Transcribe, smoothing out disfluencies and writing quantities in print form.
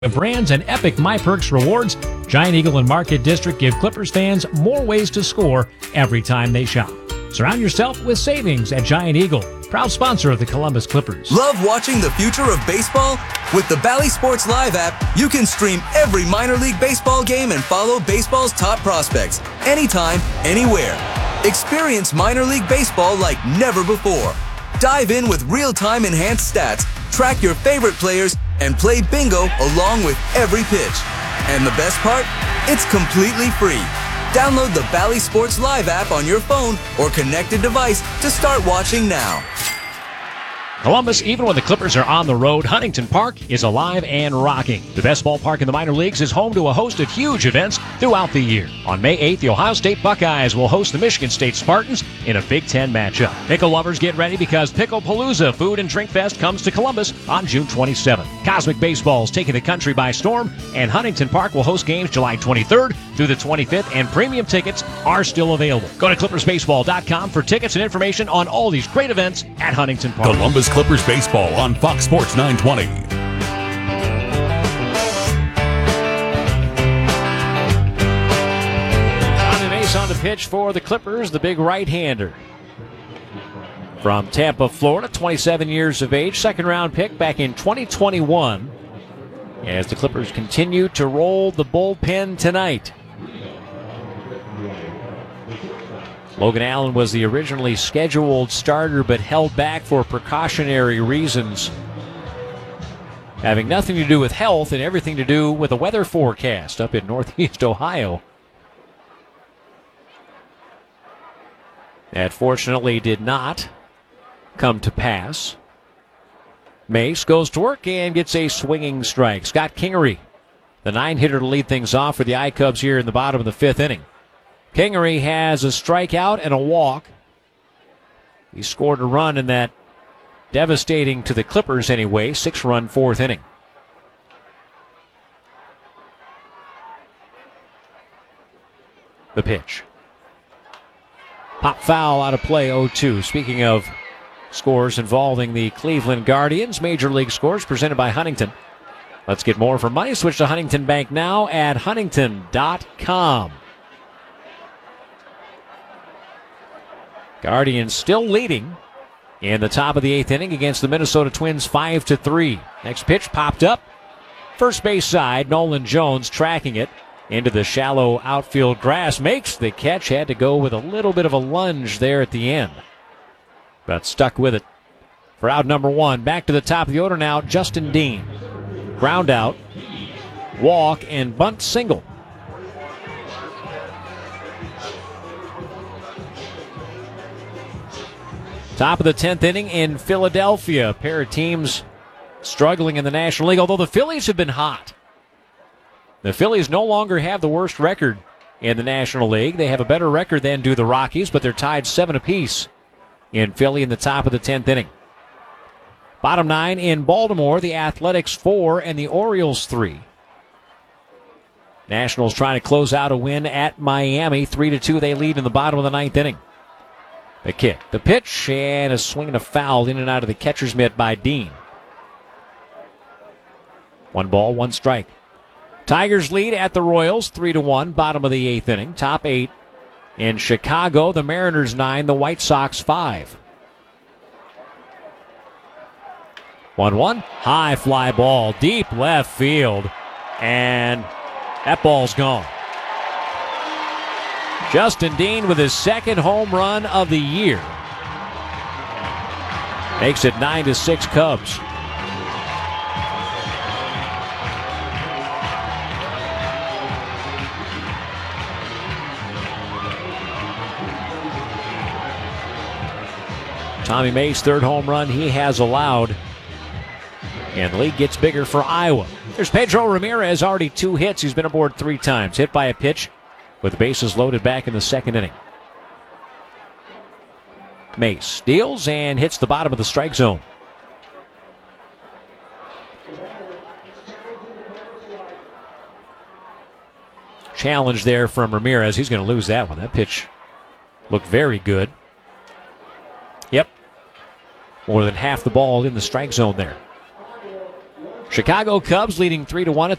Brands and epic MyPerks rewards, Giant Eagle and Market District give Clippers fans more ways to score every time they shop. Surround yourself with savings at Giant Eagle, proud sponsor of the Columbus Clippers. Love watching the future of baseball? With the Bally Sports Live app, you can stream every minor league baseball game and follow baseball's top prospects anytime, anywhere. Experience minor league baseball like never before. Dive in with real-time enhanced stats, track your favorite players, and play bingo along with every pitch. And the best part? It's completely free. Download the Bally Sports Live app on your phone or connected device to start watching now. Columbus, even when the Clippers are on the road, Huntington Park is alive and rocking. The best ballpark in the minor leagues is home to a host of huge events throughout the year. On May 8th, the Ohio State Buckeyes will host the Michigan State Spartans in a Big Ten matchup. Pickle lovers, get ready because Picklepalooza Food and Drink Fest comes to Columbus on June 27th. Cosmic Baseball is taking the country by storm, and Huntington Park will host games July 23rd through the 25th, and premium tickets are still available. Go to ClippersBaseball.com for tickets and information on all these great events at Huntington Park. Columbus Clippers Baseball on Fox Sports 920. Tommy Mace on the pitch for the Clippers, the big right-hander. From Tampa, Florida, 27 years of age, second-round pick back in 2021. As the Clippers continue to roll the bullpen tonight. Logan Allen was the originally scheduled starter but held back for precautionary reasons, having nothing to do with health and everything to do with the weather forecast up in Northeast Ohio. That fortunately did not come to pass. Mace goes to work and gets a swinging strike. Scott Kingery, the 9-hitter to lead things off for the I-Cubs here in the bottom of the fifth inning. Kingery has a strikeout and a walk. He scored a run in that devastating to the Clippers anyway, 6-run fourth inning. The pitch. Pop foul out of play, 0-2. Speaking of scores involving the Cleveland Guardians, Major League scores presented by Huntington. Let's get more for money. Switch to Huntington Bank now at huntington.com. Guardians still leading in the top of the eighth inning against the Minnesota Twins 5-3. Next pitch popped up. First base side, Nolan Jones tracking it into the shallow outfield grass. Makes the catch. Had to go with a little bit of a lunge there at the end, but stuck with it for out number one. Back to the top of the order now, Justin Dean. Ground out, walk, and bunt single. Top of the 10th inning in Philadelphia. A pair of teams struggling in the National League, although the Phillies have been hot. The Phillies no longer have the worst record in the National League. They have a better record than do the Rockies, but they're tied 7 apiece in Philly in the top of the 10th inning. Bottom 9 in Baltimore, the Athletics 4 and the Orioles 3. Nationals trying to close out a win at Miami. 3-2 they lead in the bottom of the 9th inning. The kick, the pitch, and a swing and a foul in and out of the catcher's mitt by Dean. 1 ball, 1 strike. Tigers lead at the Royals, 3-1, bottom of the 8th inning. Top 8 in Chicago, the Mariners 9, the White Sox 5. 1-1, high fly ball, deep left field, and that ball's gone. Justin Dean with his second home run of the year. Makes it 9-6 Cubs. Tommy Mace, third home run he has allowed. And the lead gets bigger for Iowa. There's Pedro Ramirez, already 2 hits. He's been aboard 3 times. Hit by a pitch with bases loaded back in the second inning. Mace steals and hits the bottom of the strike zone. Challenge there from Ramirez. He's going to lose that one. That pitch looked very good. Yep. More than half the ball in the strike zone there. Chicago Cubs leading 3-1 at